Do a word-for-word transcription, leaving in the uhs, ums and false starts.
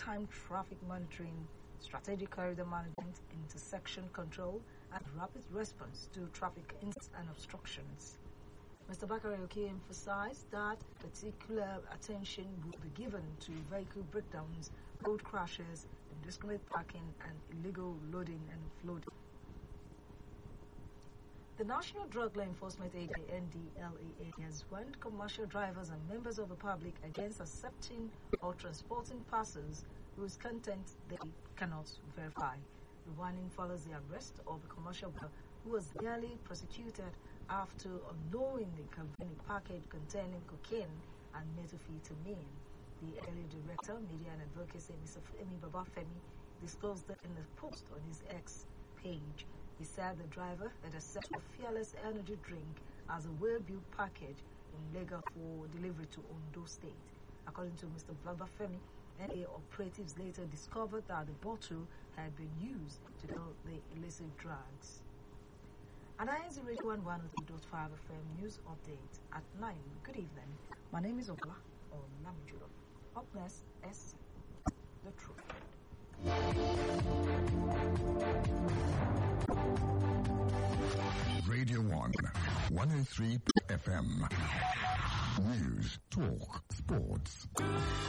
real-time traffic monitoring, strategic corridor management, intersection control, and rapid response to traffic incidents and obstructions. Mister Bakari Oke emphasized that particular attention will be given to vehicle breakdowns, road crashes, indiscriminate parking, and illegal loading and offloading. The National Drug Law Enforcement Agency, N D L E A, has warned commercial drivers and members of the public against accepting or transporting parcels whose content they cannot verify. The warning follows the arrest of a commercial driver who was barely prosecuted after unknowingly conveying a package containing cocaine and methamphetamine. The early director, Media and Advocacy, Mister Femi Babafemi, disclosed that in a post on his X page. He said the driver had accepted a Fearless energy drink as a well-built package in Lagos for delivery to Ondo State. According to Mister Babafemi, N D A operatives later discovered that the bottle had been used to deal the illicit drugs. And I is Radio one one oh three point five F M News Update at nine. Good evening. My name is Ola Olamijulo. Up next is The Truth. Radio one, one oh three F M. News, talk, sports.